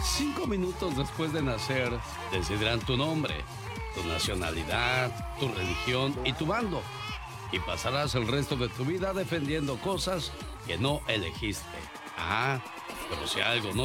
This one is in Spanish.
5 minutos después de nacer, decidirán tu nombre, tu nacionalidad, tu religión y tu bando. Y pasarás el resto de tu vida defendiendo cosas que no elegiste. Ah, pero si algo no